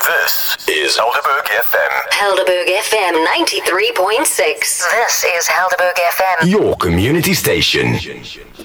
This is Helderberg FM. Helderberg FM 93.6. This is Helderberg FM. Your community station.